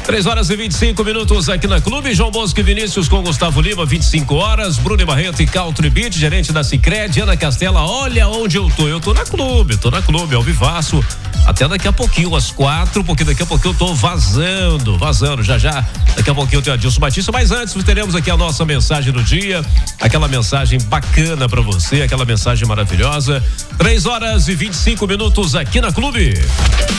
3h25 aqui na Clube. João Bosco e Vinícius com Gustavo Lima, 25 horas. Bruno Barreto e Country Beat, gerente da Sicredi. Ana Castela, olha onde eu tô. Eu tô na Clube, ao vivaço. Até daqui a pouquinho, às 4, porque daqui a pouquinho eu tô vazando já. Daqui a pouquinho eu tenho Adilson Batista, mas antes teremos aqui a nossa mensagem do dia, aquela mensagem bacana pra você, aquela mensagem maravilhosa. 3h25 aqui na Clube.